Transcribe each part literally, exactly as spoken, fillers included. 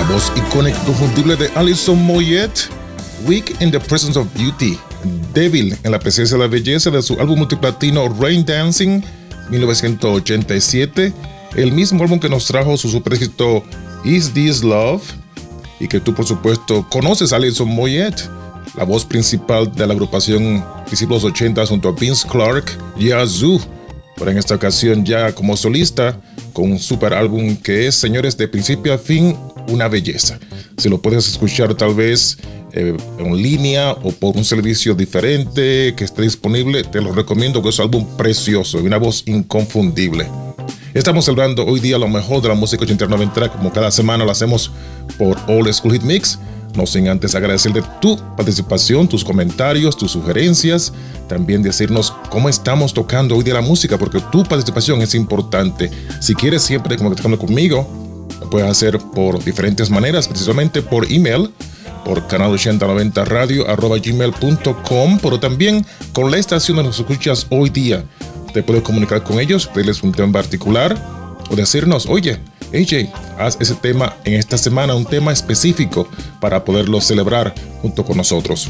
voz icónica y confundible de Alison Moyet, Weak in the Presence of Beauty, débil en la presencia de la belleza, de su álbum multiplatino Rain Dancing, mil novecientos ochenta y siete, el mismo álbum que nos trajo su super éxito Is This Love, y que tú por supuesto conoces a Alison Moyet, la voz principal de la agrupación principios de los ochenta junto a Vince Clarke, Yazoo, pero en esta ocasión ya como solista, con un super álbum que es, señores, de principio a fin, una belleza. Si lo puedes escuchar tal vez eh, en línea o por un servicio diferente que esté disponible, te lo recomiendo, que es un álbum precioso y una voz inconfundible. Estamos celebrando hoy día lo mejor de la música ochentera noventera, como cada semana lo hacemos por Old School Hit Mix. No sin antes agradecerte tu participación, tus comentarios, tus sugerencias, también decirnos cómo estamos tocando hoy día la música, porque tu participación es importante. Si quieres siempre comunicarte conmigo, lo puedes hacer por diferentes maneras, precisamente por email, por canal ochenta noventa radio arroba gmail punto com, pero también con la estación donde nos escuchas hoy día. Te puedes comunicar con ellos, pedirles un tema en particular o decirnos, oye, A J, haz ese tema en esta semana, un tema específico para poderlo celebrar junto con nosotros.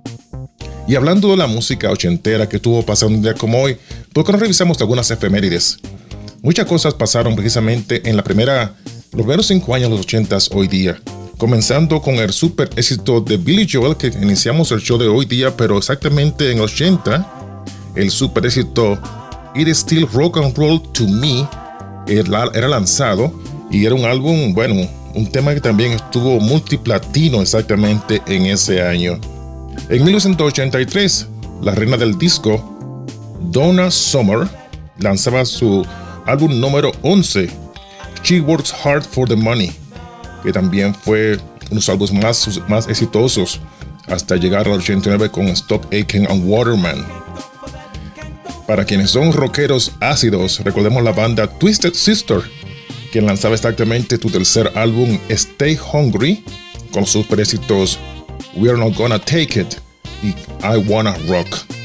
Y hablando de la música ochentera que estuvo pasando un día como hoy, ¿por qué no revisamos algunas efemérides? Muchas cosas pasaron precisamente en la primera, los primeros cinco años de los ochentas hoy día. Comenzando con el super éxito de Billy Joel, que iniciamos el show de hoy día, pero exactamente en los ochenta, el super éxito It Is Still Rock and Roll to Me era lanzado y era un álbum, bueno, un tema que también estuvo multiplatino exactamente en ese año. En mil novecientos ochenta y tres, la reina del disco, Donna Summer, lanzaba su álbum número once, She Works Hard for the Money, que también fue uno de los álbumes más, más exitosos hasta llegar al ochenta y nueve con Stop Aching and Waterman. Para quienes son rockeros ácidos, recordemos la banda Twisted Sister, quien lanzaba exactamente su tercer álbum Stay Hungry, con sus super éxitos We're Not Gonna Take It y I Wanna Rock.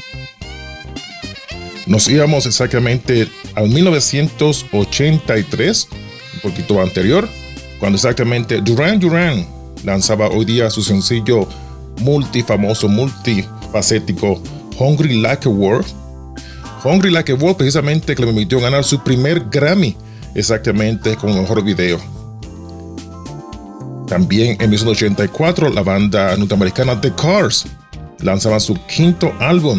Nos íbamos exactamente al mil novecientos ochenta y tres, un poquito anterior, cuando exactamente Duran Duran lanzaba hoy día su sencillo multifamoso, multifacético Hungry Like a Wolf. Hungry Like a Wolf, precisamente, que le permitió ganar su primer Grammy, exactamente como mejor video. También en mil novecientos ochenta y cuatro, la banda norteamericana The Cars lanzaba su quinto álbum,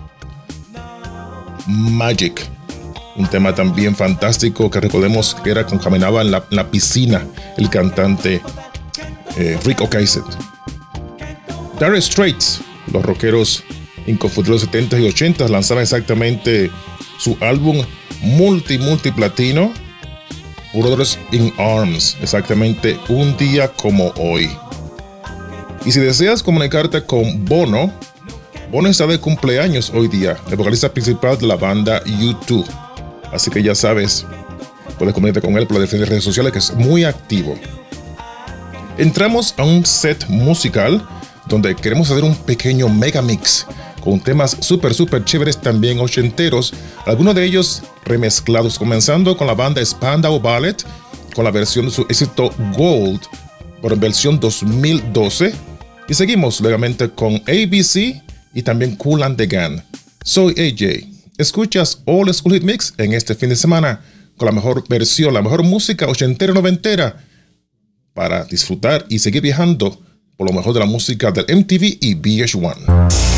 Magic, un tema también fantástico que recordemos que era cuando caminaba en la, en la piscina el cantante eh, Rick Ocasek. Dire Straits, los rockeros inconfundibles de los setentas y ochentas, lanzaron exactamente su álbum multi multiplatino Brothers in Arms, exactamente un día como hoy. Y si deseas comunicarte con Bono, Bono está de cumpleaños hoy día, el vocalista principal de la banda U dos. Así que ya sabes, puedes comunicarte con él por las diferentes redes sociales, que es muy activo. Entramos a un set musical donde queremos hacer un pequeño mega mix con temas súper, súper chéveres también ochenteros, algunos de ellos remezclados, comenzando con la banda Spandau Ballet, con la versión de su éxito Gold, por en versión dos mil doce, y seguimos legalmente con A B C y también Kool and the Gang. Soy A J, escuchas Old School Hit Mix en este fin de semana, con la mejor versión, la mejor música ochentera noventera, para disfrutar y seguir viajando por lo mejor de la música del M T V y V H uno.